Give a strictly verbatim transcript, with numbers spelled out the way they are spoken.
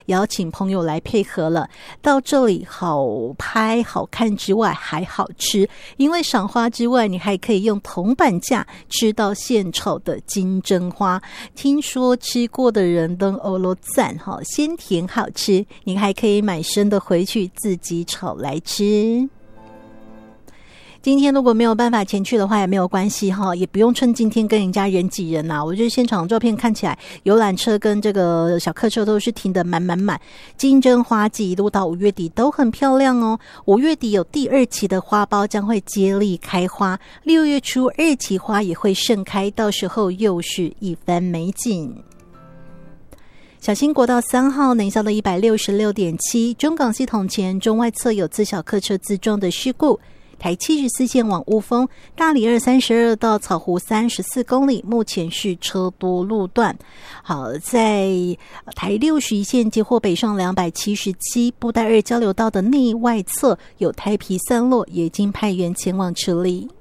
邀请朋友来配合了。到这里好拍好看之外还好吃，因为赏花之外你还可以用铜板价吃到现炒的金针花，听说吃过的人都欧罗赞，鲜甜好吃，你还可以买生的回去自己炒来吃。今天如果没有办法前去的话也没有关系哈，也不用趁今天跟人家人挤人啊。我觉得现场照片看起来游览车跟这个小客车都是停得满满满。金针花季一路到五月底都很漂亮哦。五月底有第二期的花苞将会接力开花，六月初二期花也会盛开，到时候又是一番美景。小新国道三号南下的 一百六十六点七 中港系统前中外侧有自小客车自撞的事故。台七十四线往雾峰、大里二三十二到草湖三十四公里，目前是车多路段。好，在台六十一线接获北上两百七十七布袋二交流道的内外侧有胎皮散落，也已经派员前往处理。